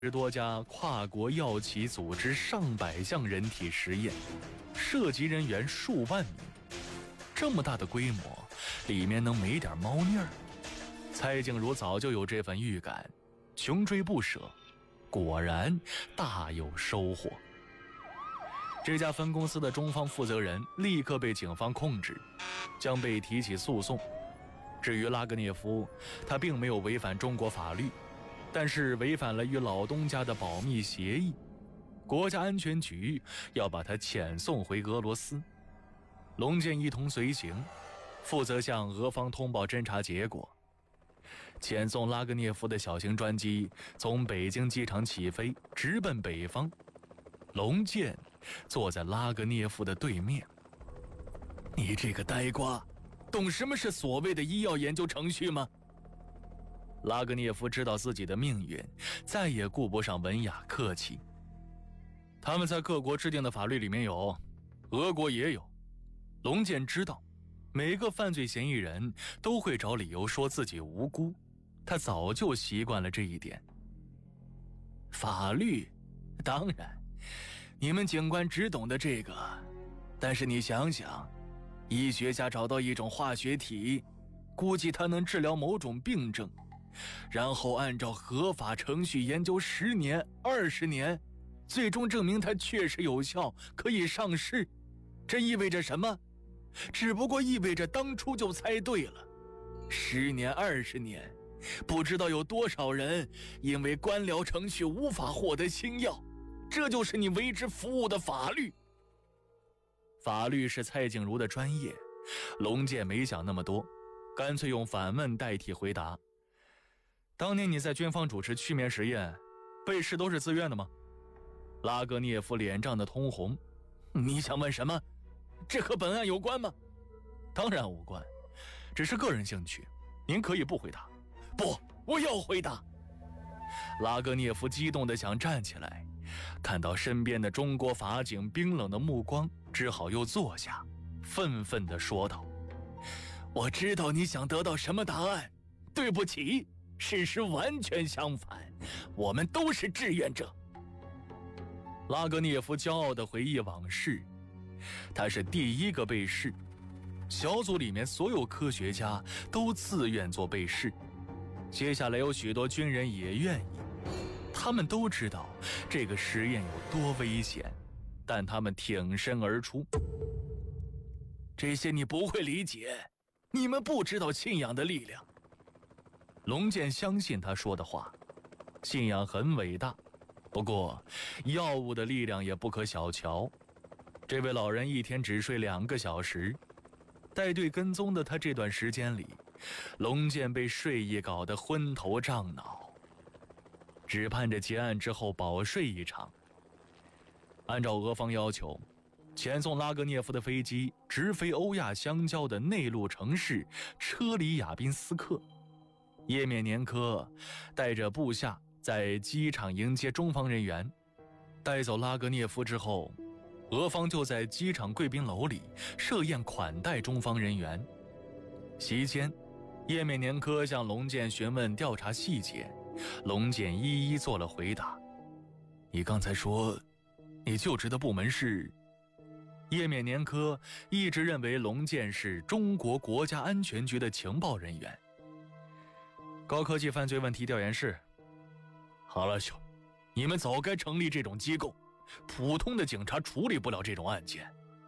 10多家跨国药企组织上百项人体实验，涉及人员数万名。这么大的规模，里面能没点猫腻儿？蔡静茹早就有这份预感，穷追不舍，果然大有收获。这家分公司的中方负责人立刻被警方控制，将被提起诉讼。至于拉格涅夫，他并没有违反中国法律，但是违反了与老东家的保密协议，国家安全局要把他遣送回俄罗斯。龙健一同随行，负责向俄方通报侦查结果。遣送拉格涅夫的小型专机从北京机场起飞，直奔北方。龙健坐在拉格涅夫的对面。你这个呆瓜，懂什么是所谓的医药研究程序吗？拉格涅夫知道自己的命运，再也顾不上文雅客气。他们在各国制定的法律里面有，俄国也有。龙健知道，每个犯罪嫌疑人都会找理由说自己无辜，他早就习惯了这一点。法律，当然，你们警官只懂得这个，但是你想想，医学家找到一种化学体，估计它能治疗某种病症，然后按照合法程序研究10年、20年，最终证明它确实有效，可以上市。这意味着什么？只不过意味着当初就猜对了。10年、20年，不知道有多少人因为官僚程序无法获得新药，这就是你为之服务的法律。法律是蔡静茹的专业，龙健没想那么多，干脆用反问代替回答。当年你在军方主持去面实验，被试都是自愿的吗？拉格涅夫脸涨得通红。你想问什么？这和本案有关吗？当然无关，只是个人兴趣，您可以不回答。不，我要回答。拉格涅夫激动地想站起来，看到身边的中国法警冰冷的目光，只好又坐下，愤愤地说道：我知道你想得到什么答案，对不起，事实完全相反，我们都是志愿者。拉格涅夫骄傲地回忆往事，他是第一个被试，小组里面所有科学家都自愿做被试，接下来有许多军人也愿意。他们都知道这个实验有多危险，但他们挺身而出。这些你不会理解，你们不知道信仰的力量。龙健相信他说的话，信仰很伟大，不过药物的力量也不可小瞧。这位老人一天只睡2个小时，带队跟踪的他这段时间里，龙健被睡意搞得昏头胀脑，只盼着结案之后饱睡一场。按照俄方要求，遣送拉格涅夫的飞机直飞欧亚相交的内陆城市车里亚宾斯克。叶缅年科带着部下在机场迎接中方人员，带走拉格涅夫之后，俄方就在机场贵宾楼里设宴款待中方人员。席间，叶缅年科向龙健询问调查细节，龙健一一做了回答。你刚才说你就职的部门是？叶缅年科一直认为龙健是中国国家安全局的情报人员。高科技犯罪问题调研室。好了兄，你们早该成立这种机构，普通的警察处理不了这种案件。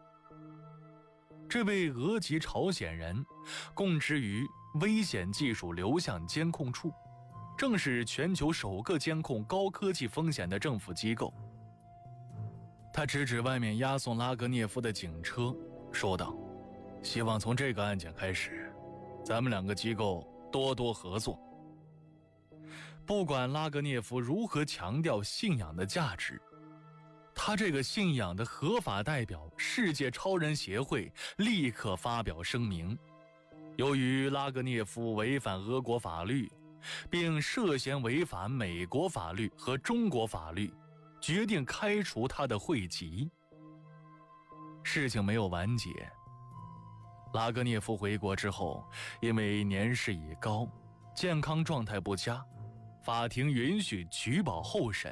这位俄籍朝鲜人供职于危险技术流向监控处，正是全球首个监控高科技风险的政府机构。他指指外面押送拉格涅夫的警车，说道：希望从这个案件开始，咱们2个机构多多合作。不管拉格涅夫如何强调信仰的价值，他这个信仰的合法代表世界超人协会立刻发表声明，由于拉格涅夫违反俄国法律，并涉嫌违反美国法律和中国法律，决定开除他的会籍。事情没有完结，拉格涅夫回国之后，因为年事已高，健康状态不佳， 法庭允许取保候审，